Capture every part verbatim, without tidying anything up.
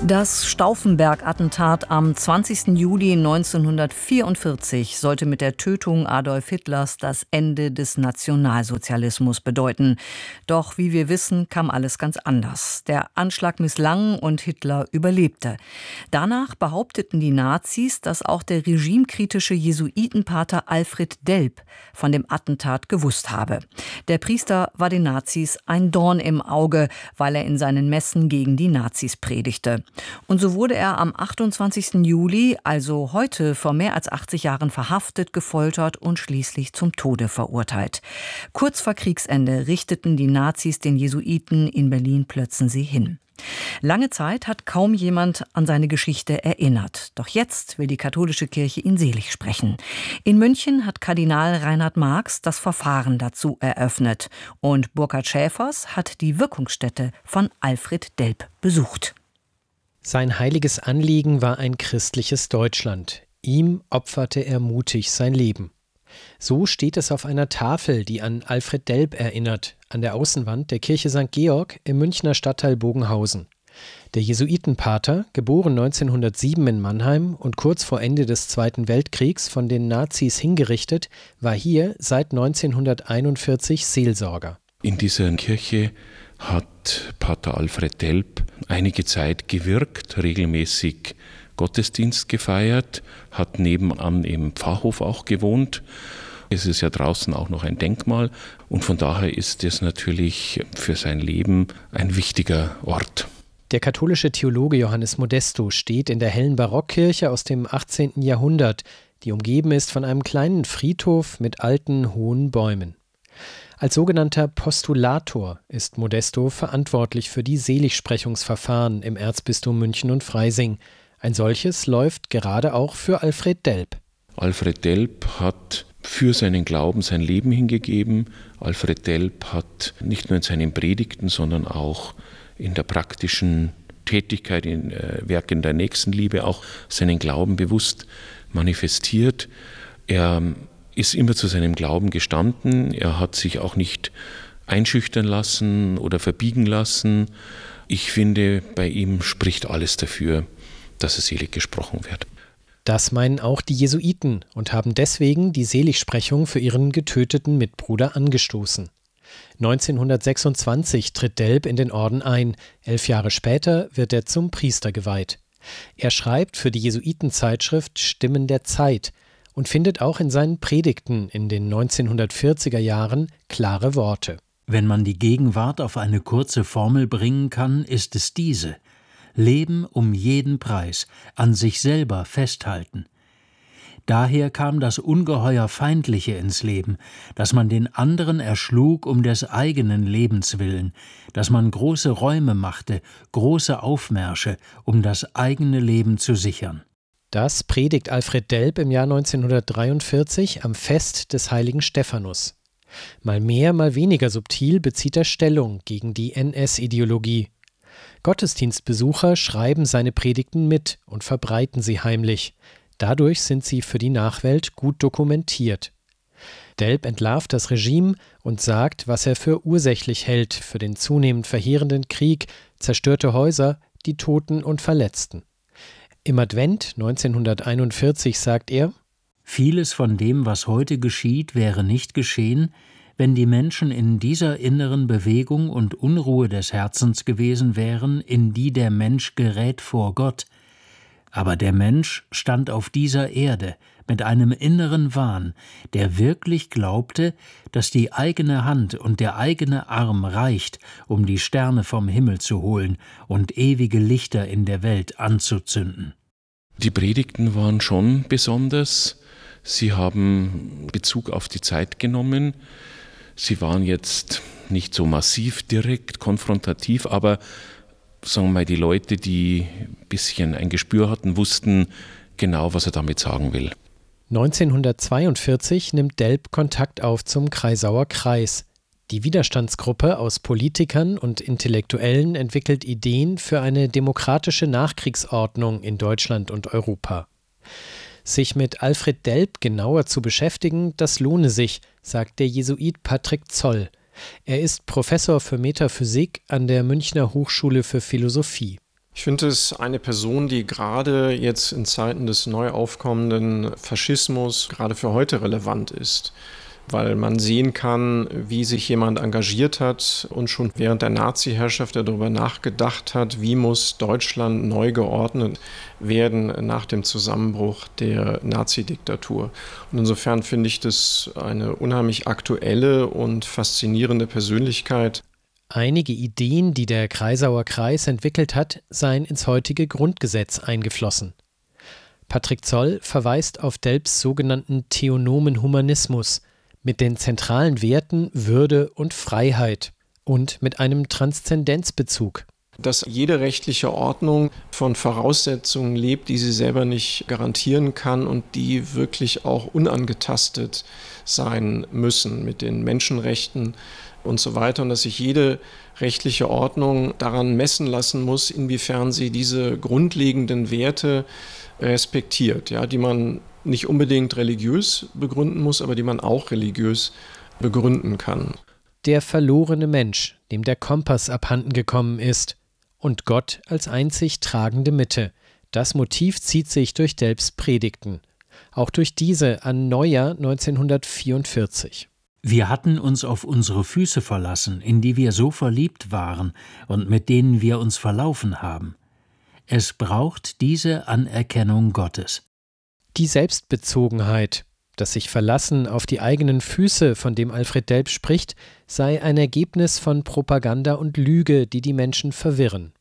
Das Stauffenberg-Attentat am zwanzigsten Juli neunzehnhundertvierundvierzig sollte mit der Tötung Adolf Hitlers das Ende des Nationalsozialismus bedeuten. Doch wie wir wissen, kam alles ganz anders. Der Anschlag misslang und Hitler überlebte. Danach behaupteten die Nazis, dass auch der regimekritische Jesuitenpater Alfred Delp von dem Attentat gewusst habe. Der Priester war den Nazis ein Dorn im Auge, weil er in seinen Messen gegen die Nazis predigte. Und so wurde er am achtundzwanzigsten Juli, also heute, vor mehr als achtzig Jahren verhaftet, gefoltert und schließlich zum Tode verurteilt. Kurz vor Kriegsende richteten die Nazis den Jesuiten in Berlin-Plötzensee hin. Lange Zeit hat kaum jemand an seine Geschichte erinnert. Doch jetzt will die katholische Kirche ihn selig sprechen. In München hat Kardinal Reinhard Marx das Verfahren dazu eröffnet. Und Burkhard Schäfers hat die Wirkungsstätte von Alfred Delp besucht. Sein heiliges Anliegen war ein christliches Deutschland. Ihm opferte er mutig sein Leben. So steht es auf einer Tafel, die an Alfred Delp erinnert, an der Außenwand der Kirche Sankt Georg im Münchner Stadtteil Bogenhausen. Der Jesuitenpater, geboren neunzehnhundertsieben in Mannheim und kurz vor Ende des Zweiten Weltkriegs von den Nazis hingerichtet, war hier seit neunzehnhunderteinundvierzig Seelsorger. In dieser Kirche hat Pater Alfred Delp einige Zeit gewirkt, regelmäßig Gottesdienst gefeiert, hat nebenan im Pfarrhof auch gewohnt. Es ist ja draußen auch noch ein Denkmal und von daher ist es natürlich für sein Leben ein wichtiger Ort. Der katholische Theologe Johannes Modesto steht in der hellen Barockkirche aus dem achtzehnten Jahrhundert, die umgeben ist von einem kleinen Friedhof mit alten, hohen Bäumen. Als sogenannter Postulator ist Modesto verantwortlich für die Seligsprechungsverfahren im Erzbistum München und Freising. Ein solches läuft gerade auch für Alfred Delp. Alfred Delp hat für seinen Glauben sein Leben hingegeben. Alfred Delp hat nicht nur in seinen Predigten, sondern auch in der praktischen Tätigkeit, in äh, Werken der Nächstenliebe auch seinen Glauben bewusst manifestiert. Er ist immer zu seinem Glauben gestanden. Er hat sich auch nicht einschüchtern lassen oder verbiegen lassen. Ich finde, bei ihm spricht alles dafür, dass er selig gesprochen wird. Das meinen auch die Jesuiten und haben deswegen die Seligsprechung für ihren getöteten Mitbruder angestoßen. neunzehnhundertsechsundzwanzig tritt Delp in den Orden ein. Elf Jahre später wird er zum Priester geweiht. Er schreibt für die Jesuitenzeitschrift Stimmen der Zeit und findet auch in seinen Predigten in den neunzehnhundertvierziger Jahren klare Worte. Wenn man die Gegenwart auf eine kurze Formel bringen kann, ist es diese: Leben um jeden Preis, an sich selber festhalten. Daher kam das ungeheuer Feindliche ins Leben, dass man den anderen erschlug um des eigenen Lebens willen, dass man große Räume machte, große Aufmärsche, um das eigene Leben zu sichern. Das predigt Alfred Delp im Jahr neunzehnhundertdreiundvierzig am Fest des heiligen Stephanus. Mal mehr, mal weniger subtil bezieht er Stellung gegen die N S-Ideologie. Gottesdienstbesucher schreiben seine Predigten mit und verbreiten sie heimlich. Dadurch sind sie für die Nachwelt gut dokumentiert. Delp entlarvt das Regime und sagt, was er für ursächlich hält für den zunehmend verheerenden Krieg, zerstörte Häuser, die Toten und Verletzten. Im Advent neunzehnhunderteinundvierzig sagt er: Vieles von dem, was heute geschieht, wäre nicht geschehen, wenn die Menschen in dieser inneren Bewegung und Unruhe des Herzens gewesen wären, in die der Mensch gerät vor Gott. Aber der Mensch stand auf dieser Erde mit einem inneren Wahn, der wirklich glaubte, dass die eigene Hand und der eigene Arm reicht, um die Sterne vom Himmel zu holen und ewige Lichter in der Welt anzuzünden. Die Predigten waren schon besonders. Sie haben Bezug auf die Zeit genommen. Sie waren jetzt nicht so massiv, direkt, konfrontativ, aber sagen wir mal, die Leute, die ein bisschen ein Gespür hatten, wussten genau, was er damit sagen will. neunzehnhundertzweiundvierzig nimmt Delp Kontakt auf zum Kreisauer Kreis. Die Widerstandsgruppe aus Politikern und Intellektuellen entwickelt Ideen für eine demokratische Nachkriegsordnung in Deutschland und Europa. Sich mit Alfred Delp genauer zu beschäftigen, das lohne sich, sagt der Jesuit Patrick Zoll. Er ist Professor für Metaphysik an der Münchner Hochschule für Philosophie. Ich finde es eine Person, die gerade jetzt in Zeiten des neu aufkommenden Faschismus gerade für heute relevant ist, weil man sehen kann, wie sich jemand engagiert hat und schon während der Nazi-Herrschaft darüber nachgedacht hat, wie muss Deutschland neu geordnet werden nach dem Zusammenbruch der Nazi-Diktatur. Und insofern finde ich das eine unheimlich aktuelle und faszinierende Persönlichkeit. Einige Ideen, die der Kreisauer Kreis entwickelt hat, seien ins heutige Grundgesetz eingeflossen. Patrick Zoll verweist auf Delps sogenannten theonomen Humanismus mit den zentralen Werten Würde und Freiheit und mit einem Transzendenzbezug. Dass jede rechtliche Ordnung von Voraussetzungen lebt, die sie selber nicht garantieren kann und die wirklich auch unangetastet sein müssen mit den Menschenrechten und so weiter. Und dass sich jede rechtliche Ordnung daran messen lassen muss, inwiefern sie diese grundlegenden Werte respektiert, ja, die man nicht unbedingt religiös begründen muss, aber die man auch religiös begründen kann. Der verlorene Mensch, dem der Kompass abhanden gekommen ist, und Gott als einzig tragende Mitte. Das Motiv zieht sich durch Delps Predigten. Auch durch diese an Neujahr neunzehnhundertvierundvierzig. Wir hatten uns auf unsere Füße verlassen, in die wir so verliebt waren und mit denen wir uns verlaufen haben. Es braucht diese Anerkennung Gottes. Die Selbstbezogenheit, das sich Verlassen auf die eigenen Füße, von dem Alfred Delp spricht, sei ein Ergebnis von Propaganda und Lüge, die die Menschen verwirren.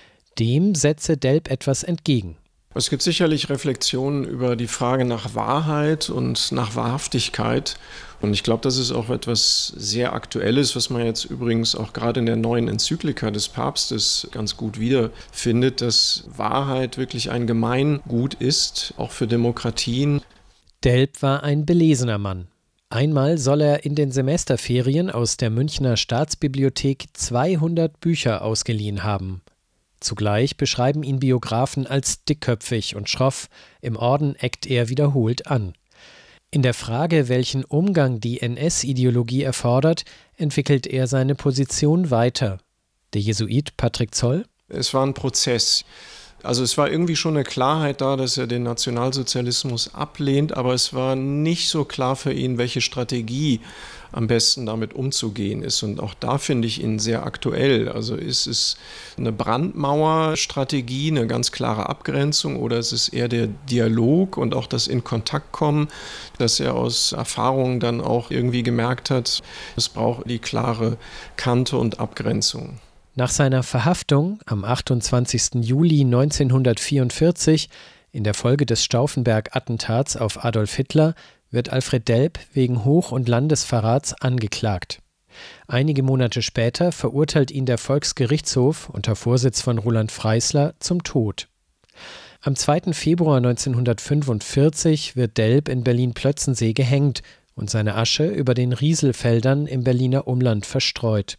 Dem setze Delp etwas entgegen. Es gibt sicherlich Reflexionen über die Frage nach Wahrheit und nach Wahrhaftigkeit. Und ich glaube, das ist auch etwas sehr Aktuelles, was man jetzt übrigens auch gerade in der neuen Enzyklika des Papstes ganz gut wiederfindet, dass Wahrheit wirklich ein Gemeingut ist, auch für Demokratien. Delp war ein belesener Mann. Einmal soll er in den Semesterferien aus der Münchner Staatsbibliothek zweihundert Bücher ausgeliehen haben. Zugleich beschreiben ihn Biografen als dickköpfig und schroff, im Orden eckt er wiederholt an. In der Frage, welchen Umgang die N S-Ideologie erfordert, entwickelt er seine Position weiter. Der Jesuit Patrick Zoll? Es war ein Prozess. Also es war irgendwie schon eine Klarheit da, dass er den Nationalsozialismus ablehnt, aber es war nicht so klar für ihn, welche Strategie am besten damit umzugehen ist. Und auch da finde ich ihn sehr aktuell. Also ist es eine Brandmauerstrategie, eine ganz klare Abgrenzung, oder ist es eher der Dialog und auch das in Kontakt kommen, dass er aus Erfahrungen dann auch irgendwie gemerkt hat, es braucht die klare Kante und Abgrenzung. Nach seiner Verhaftung am achtundzwanzigsten Juli neunzehnhundertvierundvierzig in der Folge des Stauffenberg-Attentats auf Adolf Hitler wird Alfred Delp wegen Hoch- und Landesverrats angeklagt. Einige Monate später verurteilt ihn der Volksgerichtshof unter Vorsitz von Roland Freisler zum Tod. Am zweiten Februar neunzehnhundertfünfundvierzig wird Delp in Berlin-Plötzensee gehängt und seine Asche über den Rieselfeldern im Berliner Umland verstreut.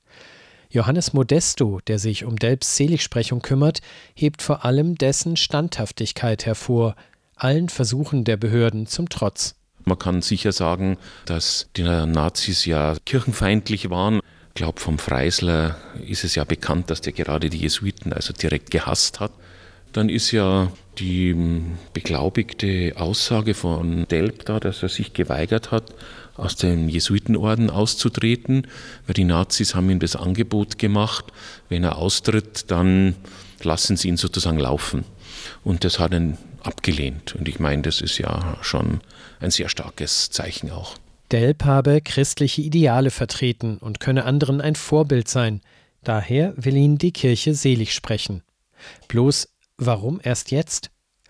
Johannes Modesto, der sich um Delps Seligsprechung kümmert, hebt vor allem dessen Standhaftigkeit hervor, allen Versuchen der Behörden zum Trotz. Man kann sicher sagen, dass die Nazis ja kirchenfeindlich waren. Ich glaube, vom Freisler ist es ja bekannt, dass der gerade die Jesuiten also direkt gehasst hat. Dann ist ja die beglaubigte Aussage von Delp da, dass er sich geweigert hat, aus dem Jesuitenorden auszutreten, weil die Nazis haben ihm das Angebot gemacht, wenn er austritt, dann lassen sie ihn sozusagen laufen. Und das hat er abgelehnt. Und ich meine, das ist ja schon ein sehr starkes Zeichen auch. Delp habe christliche Ideale vertreten und könne anderen ein Vorbild sein. Daher will ihn die Kirche selig sprechen. Bloß, warum erst jetzt?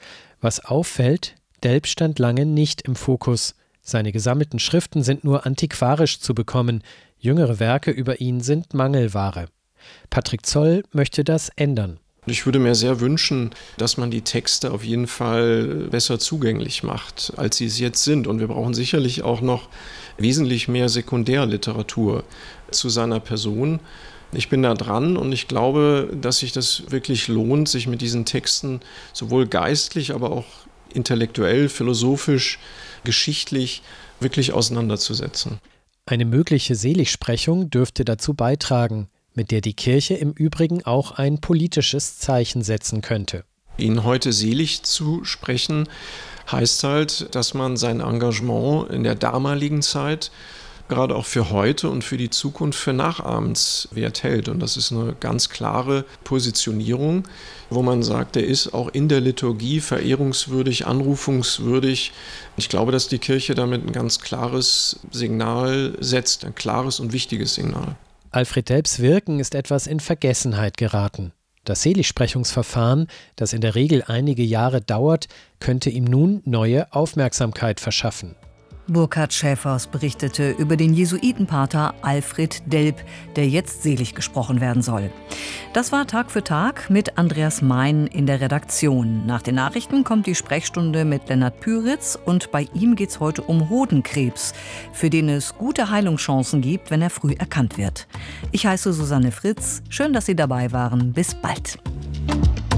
Was auffällt, Delp stand lange nicht im Fokus. Seine gesammelten Schriften sind nur antiquarisch zu bekommen. Jüngere Werke über ihn sind Mangelware. Patrick Zoll möchte das ändern. Ich würde mir sehr wünschen, dass man die Texte auf jeden Fall besser zugänglich macht, als sie es jetzt sind. Und wir brauchen sicherlich auch noch wesentlich mehr Sekundärliteratur zu seiner Person. Ich bin da dran und ich glaube, dass sich das wirklich lohnt, sich mit diesen Texten sowohl geistlich, aber auch intellektuell, philosophisch, geschichtlich wirklich auseinanderzusetzen. Eine mögliche Seligsprechung dürfte dazu beitragen, mit der die Kirche im Übrigen auch ein politisches Zeichen setzen könnte. Ihn heute selig zu sprechen, heißt halt, dass man sein Engagement in der damaligen Zeit gerade auch für heute und für die Zukunft für nachahmenswert hält. Und das ist eine ganz klare Positionierung, wo man sagt, er ist auch in der Liturgie verehrungswürdig, anrufungswürdig. Ich glaube, dass die Kirche damit ein ganz klares Signal setzt, ein klares und wichtiges Signal. Alfred Delps Wirken ist etwas in Vergessenheit geraten. Das Seligsprechungsverfahren, das in der Regel einige Jahre dauert, könnte ihm nun neue Aufmerksamkeit verschaffen. Burkhard Schäfers berichtete über den Jesuitenpater Alfred Delp, der jetzt selig gesprochen werden soll. Das war Tag für Tag mit Andreas Mein in der Redaktion. Nach den Nachrichten kommt die Sprechstunde mit Lennart Püritz und bei ihm geht es heute um Hodenkrebs, für den es gute Heilungschancen gibt, wenn er früh erkannt wird. Ich heiße Susanne Fritz. Schön, dass Sie dabei waren. Bis bald.